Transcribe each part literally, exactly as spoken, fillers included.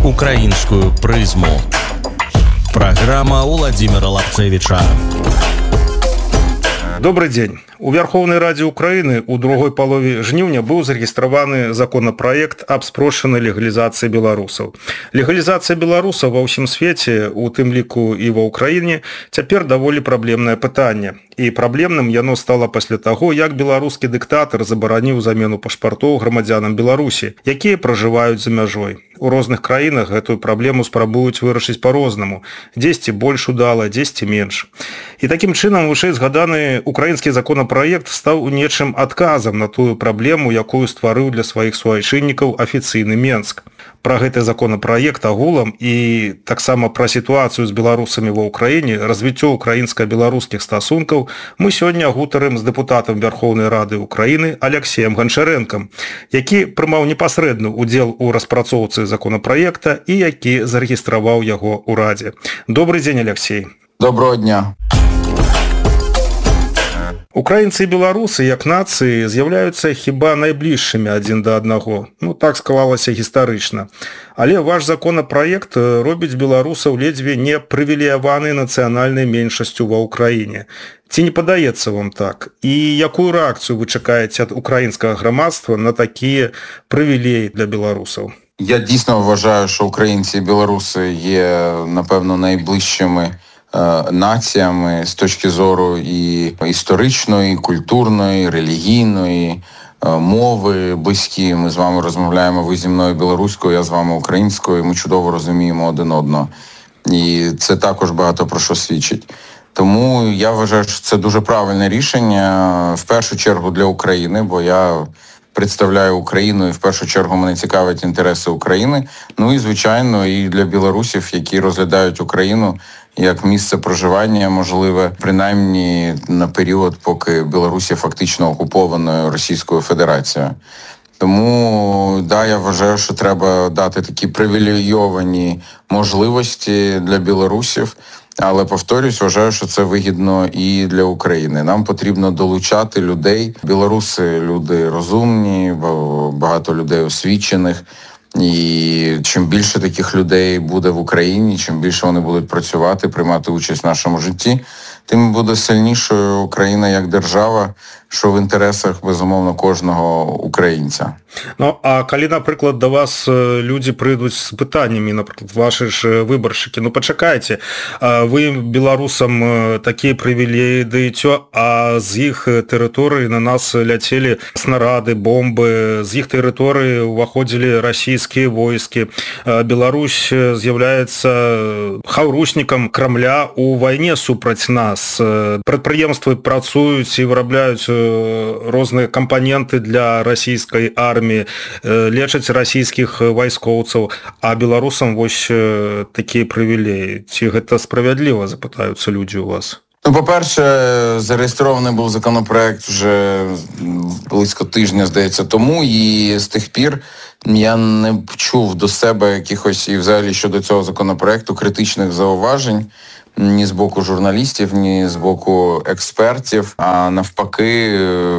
Украинскую призму. Программа Владимира Лапцевича. Добрый день. У Верховнай Радзе Украіны у другой палове жніўня быў зарэгістраваны законапраект аб спрошчанай легалізацыі беларусаў. Легалізацыя беларусаў ва ўсім свеце, у тым ліку і ва Ўкраіне, цяпер даволі праблемнае пытанне. І праблемным яно стала пасля таго, як беларускі дыктатар забараніў замену пашпартоў грамадзянам Беларусі, якія пражываюць за мяжой. У розных краінах гэтую праблему спрабуюць вырашыць па-рознаму, дзесьці больш удала, дзесьці менш. І такім чынам вышэй згаданы украінскі законапраект стаў у нечым адказам на тую праблему, якую стварыў для сваіх суайчыннікаў афіцыйны Менск. Пра гэты законапраект агулам і таксама пра сітуацыю з беларусамі ва ўкраіне, развіццё украінска-беларускіх стасункаў мы сёння гутарым з дэпутатам Верховнай Рады Украіны Алексеем Гончарэнкам, які прымаў непасрэдны ўдзел у распрацоўцы законапраекта і які зарэгістраваў яго ў Радзе. Добрый дзень, Алексей. Доброго дня. Украінцы і беларусы, як нацыі, з'яўляюцца хіба найбліжшымі адзін да аднаго. Ну, так склалася гістарычна. Але ваш законапраект робіць беларусаў ледзьве не прывілеяванай нацыянальнай меншасцю ва ўкраіне. Ці не падаецца вам так? І якую рэакцыю вы чакаеце ад украінскага грамадства на такія прывілеі для беларусаў? Я дійсно вважаю, що українці і білоруси є, напевно, найближчими націями з точки зору і історичної, і культурної, і релігійної, мови близькі. Ми з вами розмовляємо, ви зі мною білоруською, я з вами українською, і ми чудово розуміємо один одного. І це також багато про що свідчить. Тому я вважаю, що це дуже правильне рішення, в першу чергу для України, бо я представляю Україну, і в першу чергу мене цікавлять інтереси України. Ну і, звичайно, і для білорусів, які розглядають Україну як місце проживання, можливе, принаймні на період, поки Білорусь є фактично окупованою Російською Федерацією. Тому, да, я вважаю, що треба дати такі привілейовані можливості для білорусів, але, повторюсь, вважаю, що це вигідно і для України. Нам потрібно долучати людей. Білоруси – люди розумні, багато людей освічених. І чим більше таких людей буде в Україні, чим більше вони будуть працювати, приймати участь в нашому житті, тим буде сильнішою Україна як держава, що в інтересах, безумовно, кожного українця. Ну, а калі, наприклад, до вас люди прийдуть з питаннями, наприклад, ваші ж виборщики, ну, почекайте, ви беларусам такі привілеї даєте, а з їх території на нас ляцели снаряди, бомби, з їх території уваходили російські войски. Беларусь з'являється хаўрушнікам Кремля у війні супроть нас. Підприємства працюють і виробляють розныя кампаненты для расійскай арміі, лечаць расійскіх вайскоўцаў, а беларусам вось такія прывілеі. Ці гэта справядліва, запытаюцца людзі у вас? Ну, по-перше, зареєстрований був законопроект вже близько тижня, здається, тому, і з тих пір я не чув до себе якихось, і взагалі щодо цього законопроекту, критичних зауважень ні з боку журналістів, ні з боку експертів, а навпаки,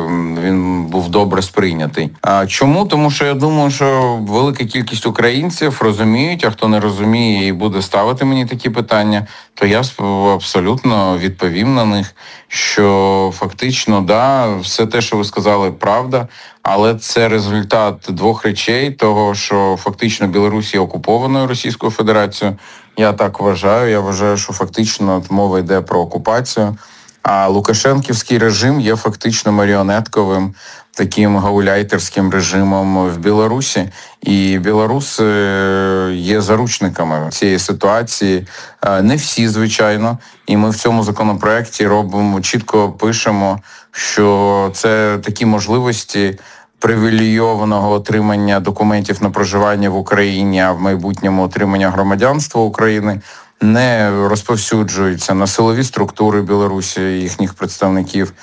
він був добре сприйнятий. А чому? Тому що я думаю, що велика кількість українців розуміють, а хто не розуміє і буде ставити мені такі питання, то я абсолютно відповім на них, що фактично, да, все те, що ви сказали, правда, але це результат двох речей, того, що фактично Білорусь є окупованою Російською Федерацією. Я так вважаю. Я вважаю, що фактично мова йде про окупацію, а лукашенківський режим є фактично маріонетковим, таким гауляйтерським режимом в Білорусі. І білоруси є заручниками цієї ситуації. Не всі, звичайно. І ми в цьому законопроекті робимо, чітко пишемо, що це такі можливості привілейованого отримання документів на проживання в Україні, а в майбутньому отримання громадянства України не розповсюджуються на силові структури Білорусі, їхніх представників,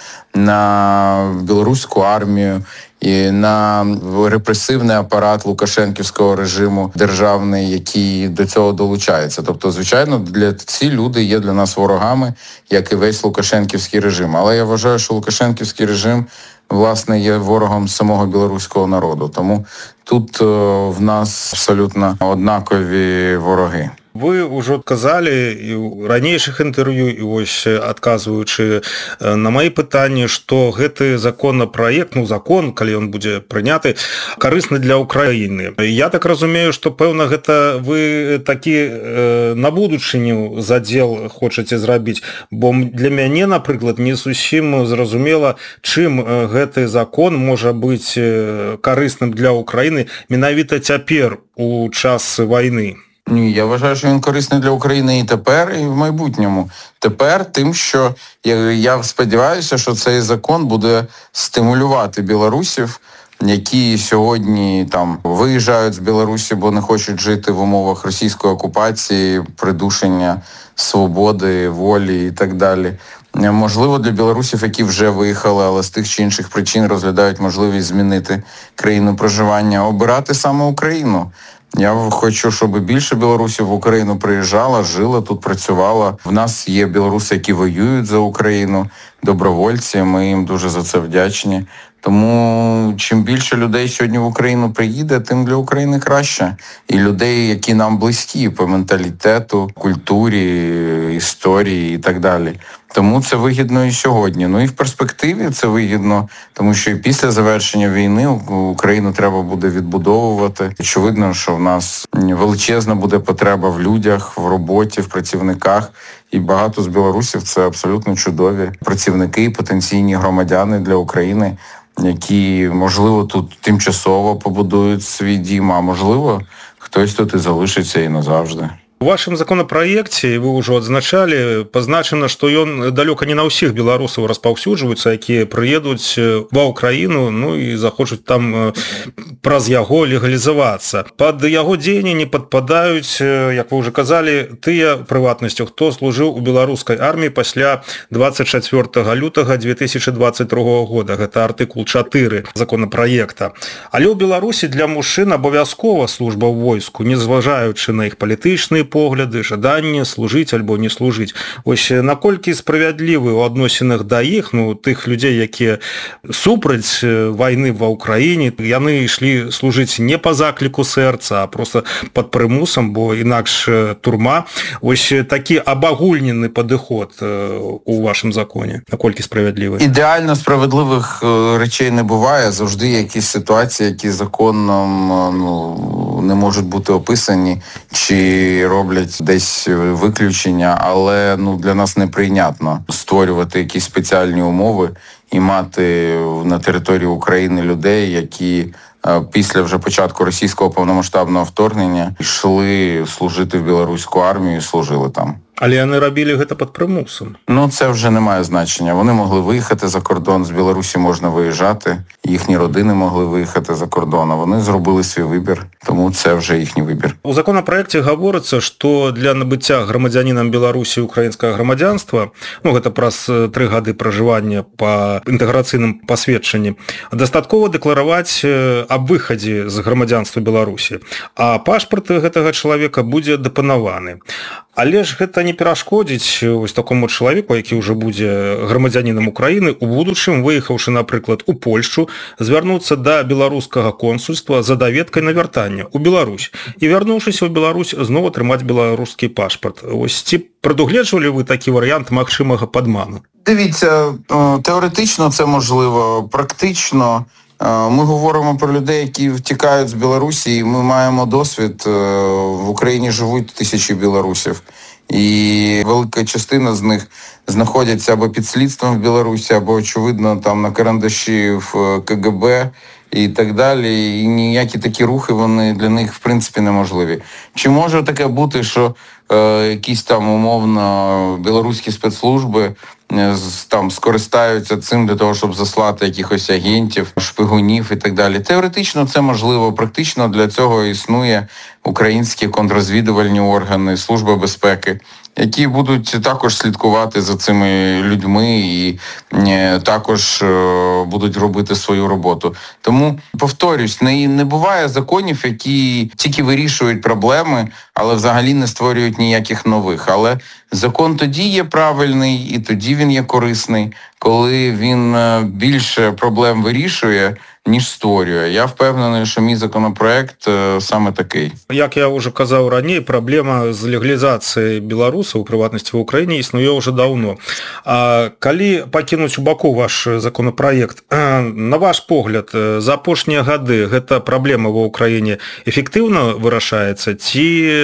на білоруську армію і на репресивний апарат лукашенківського режиму державний, який до цього долучається. Тобто, звичайно, для ці люди є для нас ворогами, як і весь лукашенківський режим. Але я вважаю, що лукашенківський режим власне, є ворогом самого білоруського народу. Тому тут в нас абсолютно однакові вороги. Вы ўжо казалі і ў ранейшых інтэрв'ю і вось адказваючы на мои пытанні, што гэты законапраект, ну закон, калі ён будзе прыняты, карысны для Украіны. Я так разумею, што пэўна гэта вы такі э, на будучыню задзел хочаце зрабіць, бо для мяне, напрыклад, не зусім зразумела, чым гэты закон можа быць карысным для Украіны менавіта цяпер у час вайны. Ні, я вважаю, що він корисний для України і тепер, і в майбутньому. Тепер тим, що я, я сподіваюся, що цей закон буде стимулювати білорусів, які сьогодні там виїжджають з Білорусі, бо не хочуть жити в умовах російської окупації, придушення свободи, волі і так далі. Можливо, для білорусів, які вже виїхали, але з тих чи інших причин розглядають можливість змінити країну проживання, обирати саме Україну. Я хочу, щоб більше білорусів в Україну приїжджало, жило тут, працювало. В нас є білоруси, які воюють за Україну, добровольці, ми їм дуже за це вдячні. Тому чим більше людей сьогодні в Україну приїде, тим для України краще. І людей, які нам близькі по менталітету, культурі, історії і так далі. Тому це вигідно і сьогодні. Ну і в перспективі це вигідно, тому що і після завершення війни Україну треба буде відбудовувати. Очевидно, що в нас величезна буде потреба в людях, в роботі, в працівниках. І багато з білорусів це абсолютно чудові працівники, потенційні громадяни для України, які, можливо, тут тимчасово побудують свій дім, а можливо, хтось тут і залишиться і назавжди. У вашым законапраекце, вы ўжо адзначалі, пазначана, што ён далёка не на ўсіх беларусаў распаўсюджваецца, якія прыедуць ва ўкраіну, ну і захочуць там праз яго легалізавацца. Пад яго дзеянне не падпадаюць, як вы ўжо казалі, тыя прыватнасцю, хто служыў у беларускай арміі пасля двадцать чацвёртага лютага две тысячи двадцать другога года. Гэта артыкул чатыры законапраекта. Але ў Беларусі для мужчын абавязкова служба ў войску, незважаючы на іх палітычныя погляды, жаданне служыць альбо не служыць. Вось наколькі справядлівы ў адносінах да іх, ну, тых людзей, якія супраць вайны ва ўкраіне, яны ішлі служыць не па закліку сэрца, а просто пад прымусам, бо інакш турма. Вось такі абагульнены падыход у вашым законе. Наколькі справядлівы? Ідеально справедливих речей не буває. Завжди якісь ситуації, які законом, ну, не можуть бути описані, чи роблять десь виключення, але ну, для нас неприйнятно створювати якісь спеціальні умови і мати на території України людей, які після вже початку російського повномасштабного вторгнення йшли служити в білоруську армію і служили там. Але яны рабілі гэта пад прымусам. Ну, це вже не має значення. Вони могли виїхати за кордон, з Білорусі можна виїжджати, їхні родини могли виїхати за кордон, а вони зробили свій вибір, тому це вже їхній вибір. У законапраекце гаворыцца, што для набыцця грамадзянінам Беларусі украінскага грамадзянства, ну, гэта праз тры гады пражывання па інтэграцыйным пасведчанні, дастаткова дэклараваць аб выхадзе з грамадзянства Беларусі, а пашпарт гэтага чалавека будзе дапанаваны. Але ж гэта не перашкодзіць ось такому чалавеку, які ўжо будзе грамадзянінам Украіны, у будучым, выехаўшы, напрыклад, у Польшчу, звярнуцца да беларускага консульства за даведкай на вяртанне ў Беларусь. І вярнуўшыся ў Беларусь, зноў атрымаць беларускі пашпарт. Ось ці прадугледжвалі вы такі варыянт магчымага падману? Дивіться, теоретично це можливо, практично. Ми говоримо про людей, які втікають з Білорусі, і ми маємо досвід. В Україні живуть тисячі білорусів. І велика частина з них знаходяться або під слідством в Білорусі, або, очевидно, там на карандаші в ка ге бе і так далі. І ніякі такі рухи, вони для них, в принципі, неможливі. Чи може таке бути, що е, якісь там, умовно, білоруські спецслужби там скористаються цим для того, щоб заслати якихось агентів, шпигунів і так далі. Теоретично це можливо, практично для цього існує українські контррозвідувальні органи, Служба безпеки, які будуть також слідкувати за цими людьми і також будуть робити свою роботу. Тому, повторюсь, не, не буває законів, які тільки вирішують проблеми, але взагалі не створюють ніяких нових. Але закон тоді є правильний і тоді він є корисний, коли він більше проблем вирішує, ніж створює. Я впевнений, що мій законопроект саме такий. Як я вже казав раніше, проблема з легалізацією білорусів, у приватності в Україні, існує вже давно. А коли пакінуць у баку ваш законопроект, на ваш погляд, за апошнія гады гэта праблема ва Ўкраіне эфектыўна вырашаецца ці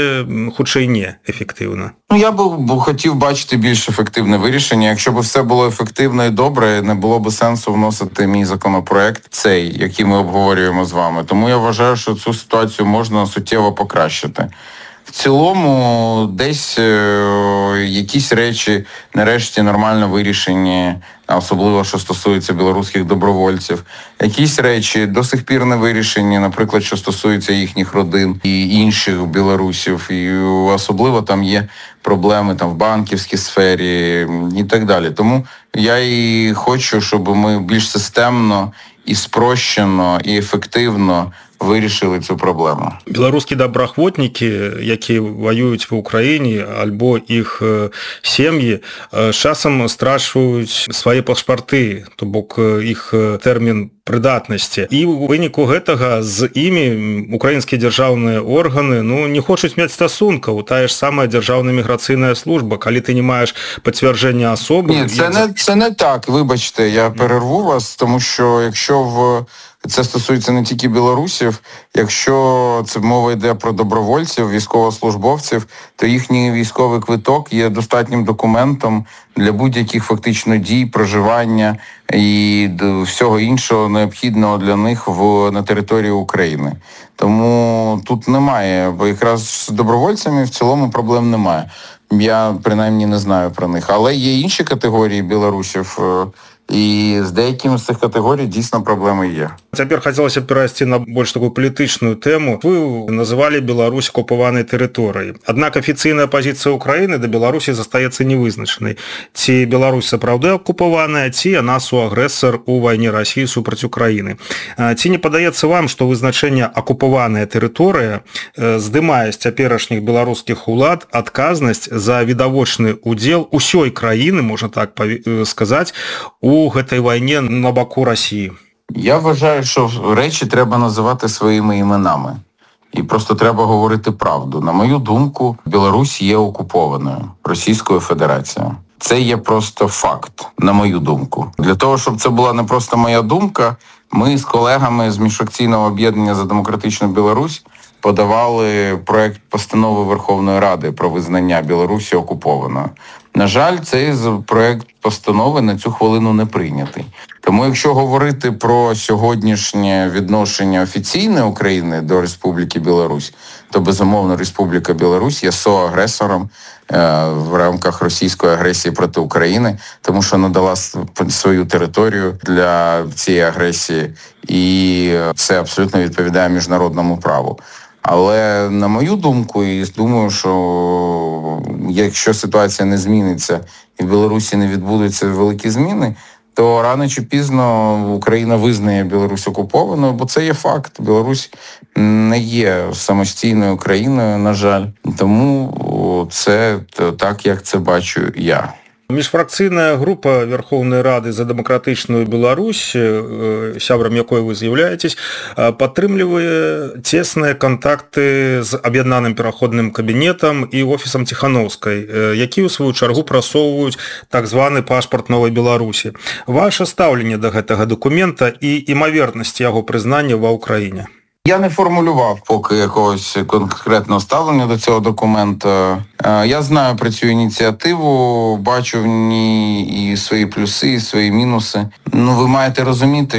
хутчэй не эфектыўна? Ну, я б хотів бачити більш ефективне вирішення. Якщо б все було ефективно і добре, не було б сенсу вносити мій законопроект, цей, який ми обговорюємо з вами. Тому я вважаю, що цю ситуацію можна суттєво покращити. В цілому, десь е, якісь речі нарешті нормально вирішені, особливо, що стосується білоруських добровольців. Якісь речі до сих пір не вирішені, наприклад, що стосується їхніх родин і інших білорусів. І особливо там є проблеми там в банківській сфері і так далі. Тому я і хочу, щоб ми більш системно і спрощено, і ефективно вирішили цю проблему. Беларускія добраахвотнікі, які воюють в Україні, альбо іх сім'ї, часам страчваюць свае пашпарты, то бок іх тэрмін прыдатнасці. І ў выніку гэтага з імі украінскія дзяржаўныя органы ну, не хочуць мець стасункаў. Тая ж самая дзяржаўная міграцыйная служба, калі ти не маєш підтвердження особи... Ні, це не, це не так, вибачте, я перерву вас, тому що якщо в... Це стосується не тільки білорусів. Якщо це мова йде про добровольців, військовослужбовців, то їхній військовий квиток є достатнім документом для будь-яких фактично дій, проживання і всього іншого необхідного для них в, на території України. Тому тут немає, бо якраз з добровольцями в цілому проблем немає. Я принаймні не знаю про них. Але є інші категорії білорусів, і з деякими з цих категорій дійсно проблеми є. Цяпер хацелася б перайсці на больш такую палітычную тэму. Вы называлі Беларусь акупаванай тэрыторыяй. Аднак афіцыйная пазіцыя Украіны да Беларусі застаецца невызначанай. Ці Беларусь сапраўды акупаваная, ці яна суагрэсар у вайне Расіі супраць Украіны. Ці не падаецца вам, што вызначэнне акупаваная тэрыторыя здымае з цяперашніх беларускіх улад адказнасць за відавочны удзел усёй краіны, можна так сказаць, у гэтай вайне на баку Расіі? Я вважаю, що речі треба називати своїми іменами. І просто треба говорити правду. На мою думку, Білорусь є окупованою Російською Федерацією. Це є просто факт, на мою думку. Для того, щоб це була не просто моя думка, ми з колегами з Міжфракційного об'єднання за демократичну Білорусь подавали проект постанови Верховної Ради про визнання Білорусі окупованою. На жаль, цей проект постанови на цю хвилину не прийнятий. Тому якщо говорити про сьогоднішнє відношення офіційне України до Республіки Білорусь, то, безумовно, Республіка Білорусь є соагресором е, в рамках російської агресії проти України, тому що надала свою територію для цієї агресії, і це абсолютно відповідає міжнародному праву. Але, на мою думку, і думаю, що якщо ситуація не зміниться і в Білорусі не відбудуться великі зміни, то рано чи пізно Україна визнає Білорусь окупованою, бо це є факт. Білорусь не є самостійною країною, на жаль. Тому це так, як це бачу я. Міжфракцыйная група Верховнай Рады за дэмакратычную Беларусь, сябрам якой вы з'яўляецесь, падтрымлівае цесныя кантакты з аб'яднаным пераходным кабінетам і офісам Ціхановскай, які ў сваю чаргу прасоўваюць так званы пашпарт новай Беларусі. Ваше стаўленне да гэтага дакумента і імавернасць яго прызнання ва Ўкраіне? Я не формулював поки якогось конкретного ставлення до цього документу. Я знаю про цю ініціативу, бачу в ній і свої плюси, і свої мінуси. Ну, ви маєте розуміти,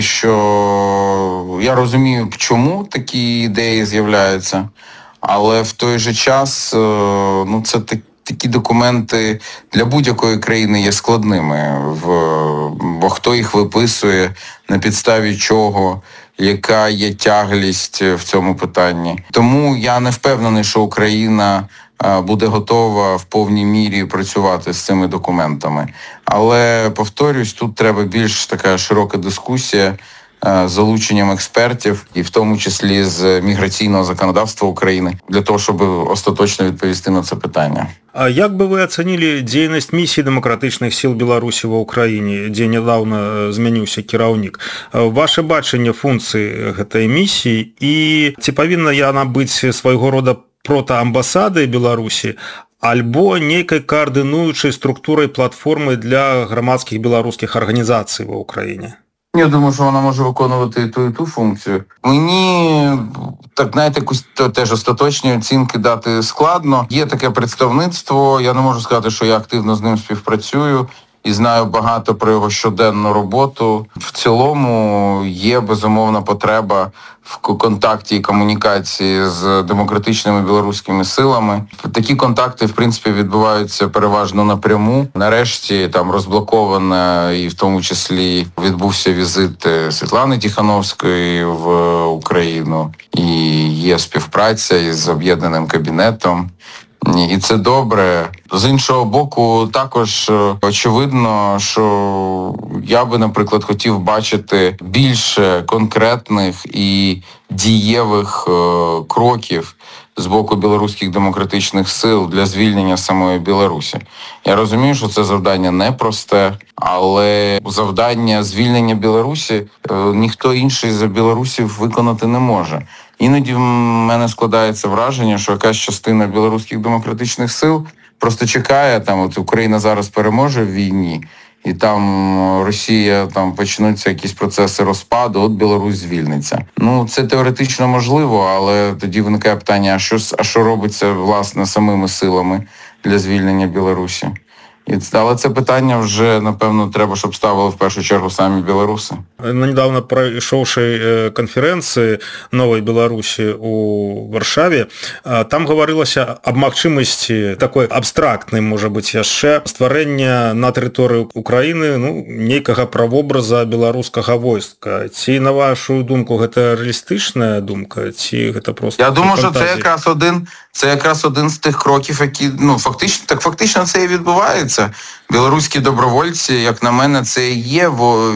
що я розумію, чому такі ідеї з'являються, але в той же час ну, це такі Такі документи для будь-якої країни є складними, бо хто їх виписує, на підставі чого, яка є тяглість в цьому питанні. Тому я не впевнений, що Україна буде готова в повній мірі працювати з цими документами. Але, повторюсь, тут треба більш така широка дискусія з залученням експертів, і в тому числі з міграційного законодавства України, для того, щоб остаточно відповісти на це питання. А як би ви ацанілі дзейнасць місіі дэмакратычных сіл Беларусі ва ўкраіне, дзе нядаўна змяніўся кіраўнік? Ваше бачанне функцыі гэтай місіі і ці павінна яна быць свайго рода протаамбасадай Беларусі, альбо нейкай каардынуючай структурай платформы для грамадскіх беларускіх арганізацый ва ўкраіне? Я думаю, що вона може виконувати і ту, і ту функцію. Мені, так, знаєте, якусь теж остаточні оцінки дати складно. Є таке представництво, я не можу сказати, що я активно з ним співпрацюю і знаю багато про його щоденну роботу. В цілому є безумовна потреба в контакті і комунікації з демократичними білоруськими силами. Такі контакти, в принципі, відбуваються переважно напряму. Нарешті там розблоковано, і в тому числі відбувся візит Світлани Тихановської в Україну. І є співпраця із об'єднаним кабінетом. І це добре. З іншого боку, також очевидно, що я би, наприклад, хотів бачити більше конкретних і дієвих кроків з боку білоруських демократичних сил для звільнення самої Білорусі. Я розумію, що це завдання непросте, але завдання звільнення Білорусі ніхто інший за білорусів виконати не може. Іноді в мене складається враження, що якась частина білоруських демократичних сил просто чекає, там от Україна зараз переможе в війні, і там Росія, там почнуться якісь процеси розпаду, от Білорусь звільниться. Ну, це теоретично можливо, але тоді виникає питання, а що, а що робиться, власне, самими силами для звільнення Білорусі? І, але це питання вже, напевно, треба, щоб ставили в першу чергу самі білоруси. Недавно пройшовшій конференції «Нової Білорусі» у Варшаві, там говорилося аб магчымасці такой абстрактнай, можа быць, яшчэ стварэння на тэрыторыі Украіны, ну, нейкага правобраза беларускага войска. Ці, на вашу думку, гэта рэалістычная думка, ці гэта просто Я думаю, що це якраз один, це якраз один з тих кроків, які, ну, фактично, так фактично це і відбувається. Білоруські добровольці, як на мене, це і є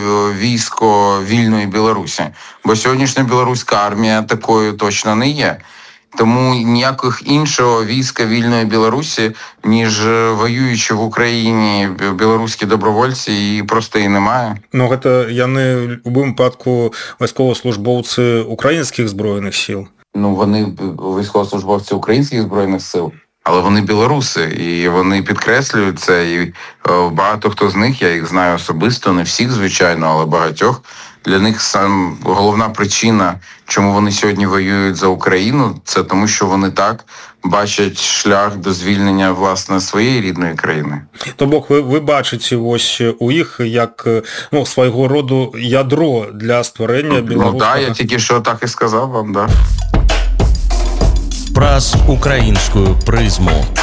військо вільної Білорусі. Бо сьогоднішня білоруська армія такою точно не є. Тому ніяких іншого війська вільної Білорусі, ніж воюючи в Україні білоруські добровольці, і просто і немає. Ну, гэта яны в будь-якому випадку військовослужбовці українських збройних сил. Ну, вони військовослужбовці українських збройних сил. Але вони білоруси, і вони підкреслюють це, і багато хто з них, я їх знаю особисто, не всіх, звичайно, але багатьох. Для них сам головна причина, чому вони сьогодні воюють за Україну, це тому, що вони так бачать шлях до звільнення, власне, своєї рідної країни. То бок, ви, ви бачите ось у їх як, ну, свого роду ядро для створення білоруського... Ну так, я тільки що так і сказав вам, так. Праз українську призму.